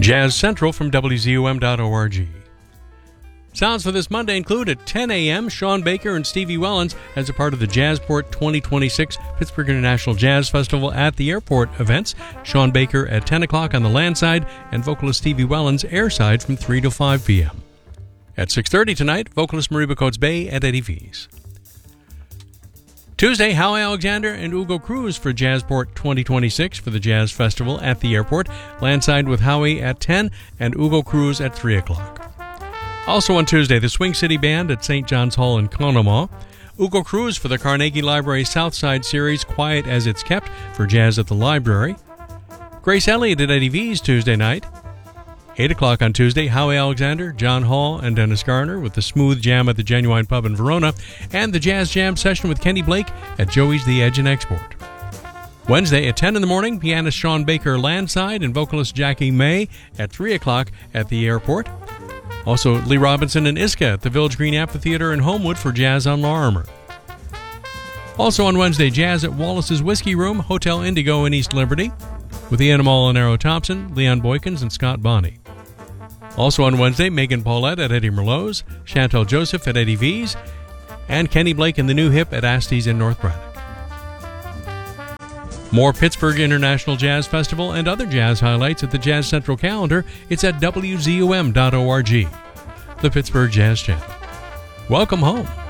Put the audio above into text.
Jazz Central from WZUM.org. Sounds for this Monday include at 10 a.m. Sean Baker and Stevie Wellens as a part of the Jazzport 2026 Pittsburgh International Jazz Festival at the Airport events. Sean Baker at 10 o'clock on the land side and vocalist Stevie Wellens airside from 3 to 5 p.m. At 6:30 tonight, vocalist Mariba Coates-Bay at Eddie V's. Tuesday, Howie Alexander and Ugo Cruz for Jazzport 2026 for the Jazz Festival at the Airport. Landside with Howie at 10 and Ugo Cruz at 3 o'clock. Also on Tuesday, the Swing City Band at St. John's Hall in Conemaugh. Ugo Cruz for the Carnegie Library Southside Series Quiet as It's Kept for Jazz at the Library. Grace Elliott at Eddie V's Tuesday night. 8 o'clock on Tuesday, Howie Alexander, John Hall, and Dennis Garner with the Smooth Jam at the Genuine Pub in Verona, and the Jazz Jam session with Kenny Blake at Joey's The Edge and Export. Wednesday at 10 in the morning, pianist Sean Baker landside and vocalist Jackie May at 3 o'clock at the Airport. Also, Lee Robinson and Iska at the Village Green Amphitheater in Homewood for Jazz on Larimer. Also on Wednesday, Jazz at Wallace's Whiskey Room, Hotel Indigo in East Liberty, with Ian Molinaro Thompson, Leon Boykins, and Scott Bonney. Also on Wednesday, Megan Paulette at Eddie Merlot's, Chantal Joseph at Eddie V's, and Kenny Blake in the New Hip at Astee's in North Braddock. More Pittsburgh International Jazz Festival and other jazz highlights at the Jazz Central calendar. It's at WZUM.org, the Pittsburgh Jazz Channel. Welcome home.